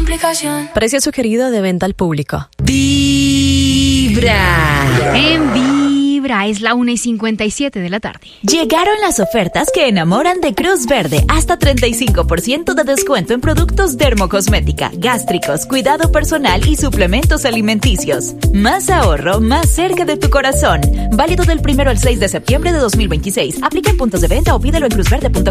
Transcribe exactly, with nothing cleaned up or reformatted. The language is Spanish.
complicación. Precio sugerido de venta al público. Vibra. En Vibra es la una y cincuenta y siete de la tarde. Llegaron las ofertas que enamoran de Cruz Verde. Hasta treinta y cinco por ciento de descuento en productos dermocosmética, gástricos, cuidado personal y suplementos alimenticios. Más ahorro, más cerca de tu corazón. Válido del primero al seis de septiembre de dos mil veintiséis. Aplica en puntos de venta o pídelo en cruz verde punto com.